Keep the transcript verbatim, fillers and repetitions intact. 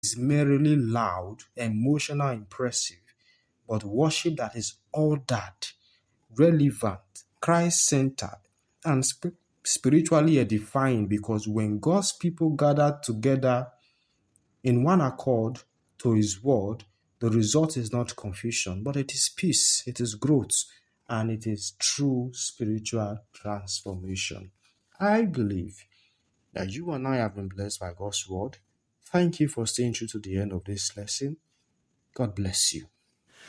is merely loud, emotional, impressive, but worship that is ordered, relevant, Christ-centered, and sp- spiritually edifying, because when God's people gather together in one accord to His word, the result is not confusion, but it is peace, it is growth, and it is true spiritual transformation. I believe that you and I have been blessed by God's word. Thank you for staying true to the end of this lesson. God bless you.